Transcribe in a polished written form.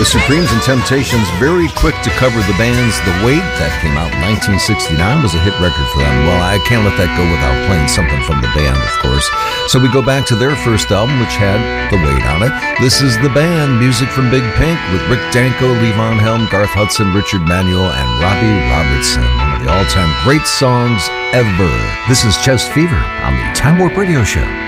The Supremes and Temptations, very quick to cover the band's The Weight. That came out in 1969, was a hit record for them. Well, I can't let that go without playing something from the band, of course. So we go back to their first album, which had The Weight on it. This is The Band, music from Big Pink, with Rick Danko, Levon Helm, Garth Hudson, Richard Manuel, and Robbie Robertson. One of the all-time great songs ever. This is Chest Fever on the Time Warp Radio Show.